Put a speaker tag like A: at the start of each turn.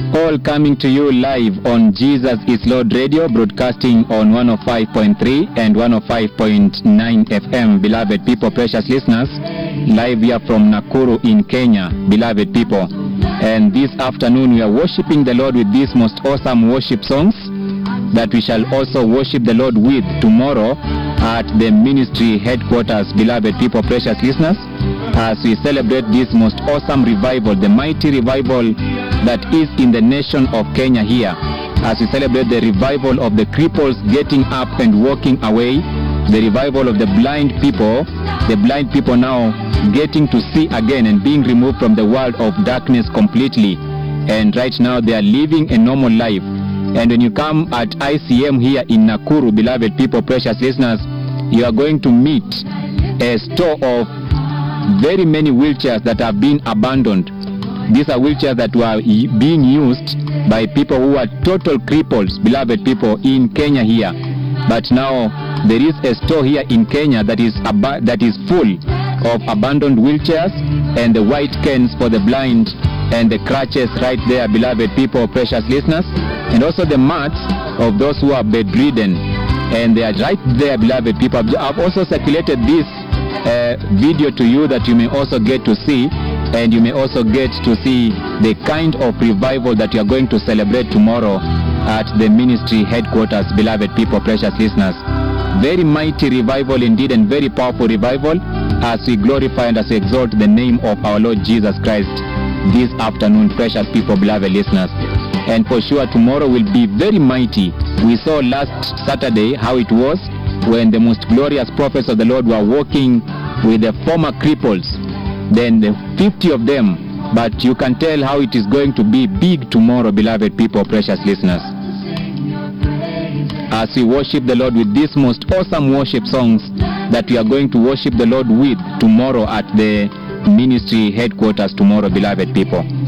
A: all coming to you live on Jesus is Lord Radio, broadcasting on 105.3 and 105.9 FM, beloved people, precious listeners, live here from Nakuru in Kenya, beloved people. And this afternoon we are worshiping the Lord with these most awesome worship songs that we shall also worship the Lord with tomorrow at the ministry headquarters, beloved people, precious listeners, as we celebrate this most awesome revival, the mighty revival that is in the nation of Kenya here, as we celebrate the revival of the cripples getting up and walking away, the revival of the blind people now getting to see again and being removed from the world of darkness completely, and right now they are living a normal life. And when you come at ICM here in Nakuru, beloved people, precious listeners, you are going to meet a store of very many wheelchairs that have been abandoned. These are wheelchairs that were being used by people who are total cripples, beloved people, in Kenya here. But now there is a store here in Kenya that is full of abandoned wheelchairs and the white canes for the blind and the crutches right there, beloved people, precious listeners, and also the mats of those who are bedridden, and they are right there, beloved people. I've also circulated this video to you that you may also get to see, and you may also get to see the kind of revival that you are going to celebrate tomorrow at the ministry headquarters, beloved people, precious listeners. Very mighty revival indeed, and very powerful revival as we glorify and as we exalt the name of our Lord Jesus Christ this afternoon, precious people, beloved listeners. And for sure tomorrow will be very mighty. We saw last Saturday how it was when the most glorious prophets of the Lord were walking with the former cripples, then the 50 of them. But you can tell how it is going to be big tomorrow, beloved people, precious listeners, as we worship the Lord with these most awesome worship songs that we are going to worship the Lord with tomorrow at the ministry headquarters tomorrow, beloved people.